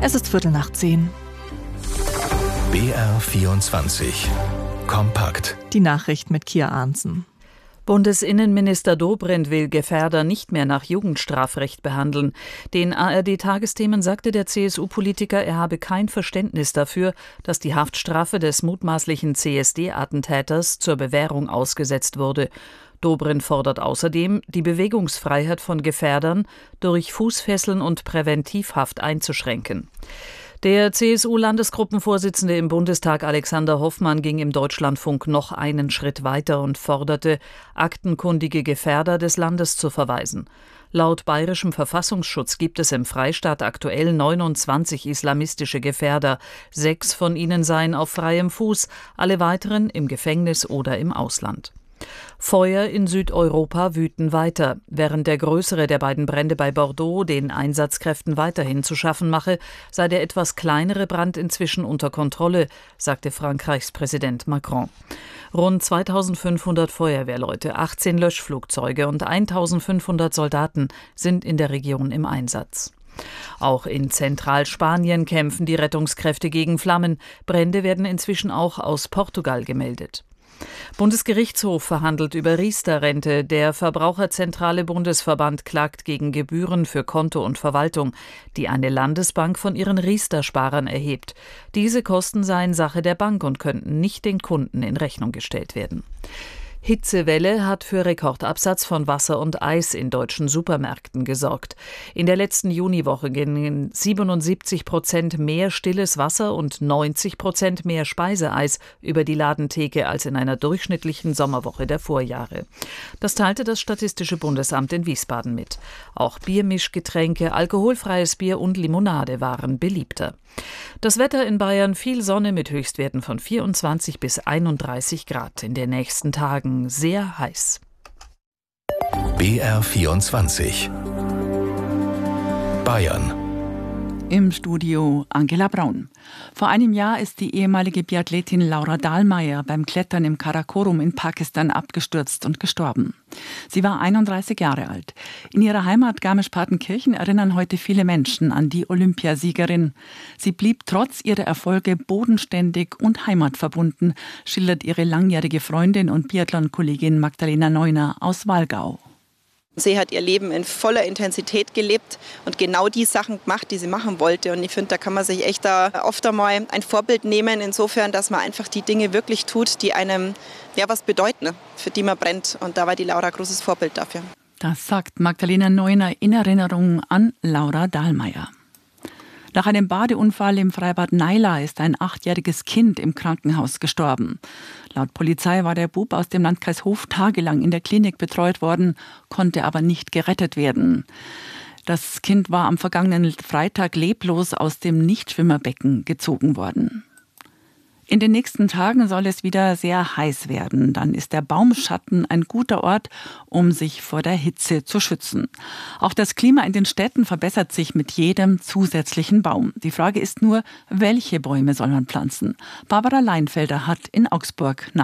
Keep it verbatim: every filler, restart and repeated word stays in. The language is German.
Es ist Viertel nach zehn. B R vierundzwanzig. Kompakt. Die Nachricht mit Kia Arnsen. Bundesinnenminister Dobrindt will Gefährder nicht mehr nach Jugendstrafrecht behandeln. Den A R D-Tagesthemen sagte der C S U-Politiker, er habe kein Verständnis dafür, dass die Haftstrafe des mutmaßlichen C S D-Attentäters zur Bewährung ausgesetzt wurde. Dobrindt fordert außerdem, die Bewegungsfreiheit von Gefährdern durch Fußfesseln und Präventivhaft einzuschränken. Der C S U-Landesgruppenvorsitzende im Bundestag Alexander Hoffmann ging im Deutschlandfunk noch einen Schritt weiter und forderte, aktenkundige Gefährder des Landes zu verweisen. Laut bayerischem Verfassungsschutz gibt es im Freistaat aktuell neunundzwanzig islamistische Gefährder. Sechs von ihnen seien auf freiem Fuß, alle weiteren im Gefängnis oder im Ausland. Feuer in Südeuropa wüten weiter. Während der größere der beiden Brände bei Bordeaux den Einsatzkräften weiterhin zu schaffen mache, sei der etwas kleinere Brand inzwischen unter Kontrolle, sagte Frankreichs Präsident Macron. Rund zweitausendfünfhundert Feuerwehrleute, achtzehn Löschflugzeuge und eintausendfünfhundert Soldaten sind in der Region im Einsatz. Auch in Zentralspanien kämpfen die Rettungskräfte gegen Flammen. Brände werden inzwischen auch aus Portugal gemeldet. Bundesgerichtshof verhandelt über Riester-Rente. Der Verbraucherzentrale Bundesverband klagt gegen Gebühren für Konto und Verwaltung, die eine Landesbank von ihren Riester-Sparern erhebt. Diese Kosten seien Sache der Bank und könnten nicht den Kunden in Rechnung gestellt werden. Hitzewelle hat für Rekordabsatz von Wasser und Eis in deutschen Supermärkten gesorgt. In der letzten Juniwoche gingen siebenundsiebzig Prozent mehr stilles Wasser und neunzig Prozent mehr Speiseeis über die Ladentheke als in einer durchschnittlichen Sommerwoche der Vorjahre. Das teilte das Statistische Bundesamt in Wiesbaden mit. Auch Biermischgetränke, alkoholfreies Bier und Limonade waren beliebter. Das Wetter in Bayern: viel Sonne mit Höchstwerten von vierundzwanzig bis einunddreißig Grad. In den nächsten Tagen sehr heiß. B R vierundzwanzig. Bayern. Im Studio Angela Braun. Vor einem Jahr ist die ehemalige Biathletin Laura Dahlmeier beim Klettern im Karakorum in Pakistan abgestürzt und gestorben. Sie war einunddreißig Jahre alt. In ihrer Heimat Garmisch-Partenkirchen erinnern heute viele Menschen an die Olympiasiegerin. Sie blieb trotz ihrer Erfolge bodenständig und heimatverbunden, schildert ihre langjährige Freundin und Biathlon-Kollegin Magdalena Neuner aus Wallgau. Sie hat ihr Leben in voller Intensität gelebt und genau die Sachen gemacht, die sie machen wollte. Und ich finde, da kann man sich echt da oft einmal ein Vorbild nehmen, insofern, dass man einfach die Dinge wirklich tut, die einem ja was bedeuten, für die man brennt. Und da war die Laura ein großes Vorbild dafür. Das sagt Magdalena Neuner in Erinnerung an Laura Dahlmeier. Nach einem Badeunfall im Freibad Naila ist ein achtjähriges Kind im Krankenhaus gestorben. Laut Polizei war der Bub aus dem Landkreis Hof tagelang in der Klinik betreut worden, konnte aber nicht gerettet werden. Das Kind war am vergangenen Freitag leblos aus dem Nichtschwimmerbecken gezogen worden. In den nächsten Tagen soll es wieder sehr heiß werden. Dann ist der Baumschatten ein guter Ort, um sich vor der Hitze zu schützen. Auch das Klima in den Städten verbessert sich mit jedem zusätzlichen Baum. Die Frage ist nur, welche Bäume soll man pflanzen? Barbara Leinfelder hat in Augsburg nach